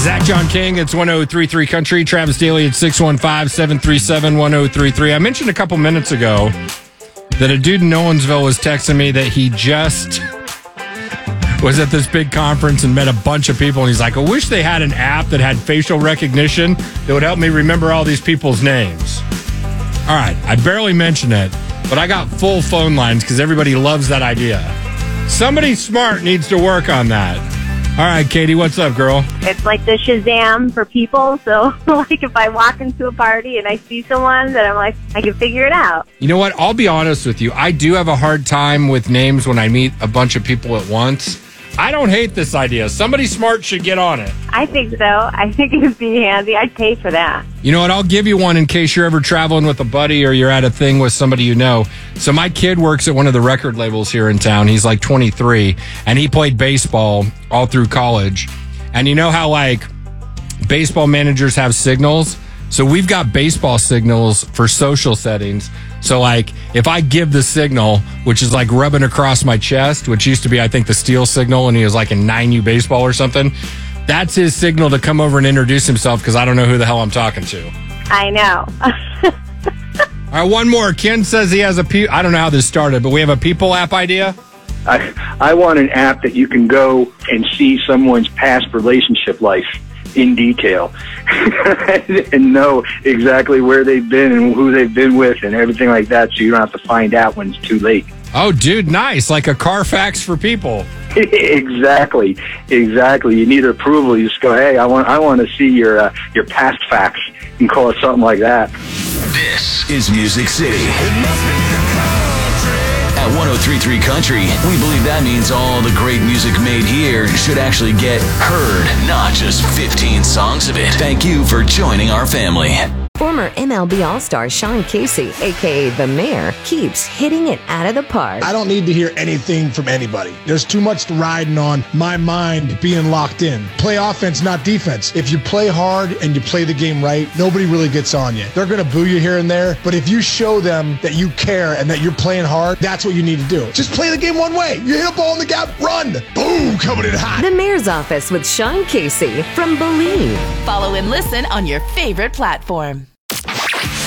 Zach John King, it's 1033 Country. Travis Daly at 615-737-1033. I mentioned a couple minutes ago that a dude in Nolensville was texting me that he just was at this big conference and met a bunch of people. And he's like, I wish they had an app that had facial recognition that would help me remember all these people's names. All right, I barely mentioned it, but I got full phone lines because everybody loves that idea. Somebody smart needs to work on that. All right, Katie, what's up, girl? It's like the Shazam for people. So, like, if I walk into a party and I see someone, then I'm like, I can figure it out. You know what? I'll be honest with you. I do have a hard time with names when I meet a bunch of people at once. I don't hate this idea. Somebody smart should get on it. I think so. I think it would be handy. I'd pay for that. You know what? I'll give you one in case you're ever traveling with a buddy or you're at a thing with somebody you know. So my kid works at one of the record labels here in town. He's like 23, and he played baseball all through college. And you know how, like, baseball managers have signals? So we've got baseball signals for social settings. So, like, if I give the signal, which is like rubbing across my chest, which used to be, I think, the steal signal when he was like in 9U baseball or something, that's his signal to come over and introduce himself because I don't know who the hell I'm talking to. I know. All right, one more. Ken says he has I don't know how this started, but we have a people app idea. I want an app that you can go and see someone's past relationship life in detail and know exactly where they've been and who they've been with and everything like that, so you don't have to find out when it's too late. Oh, dude, nice. Like a Carfax for people. Exactly. You need approval. You just go, hey, I want to see your past facts, and call it something like that. This is Music City. At 1033 Country, we believe that means all the great music made here should actually get heard, not just 15 songs of it. Thank you for joining our family. Former MLB All-Star Sean Casey, a.k.a. The Mayor, keeps hitting it out of the park. I don't need to hear anything from anybody. There's too much riding on my mind being locked in. Play offense, not defense. If you play hard and you play the game right, nobody really gets on you. They're going to boo you here and there, but if you show them that you care and that you're playing hard, that's what you need to do. Just play the game one way. You hit a ball in the gap, run. Boom, coming in hot. The Mayor's Office with Sean Casey from Believe. Follow and listen on your favorite platform.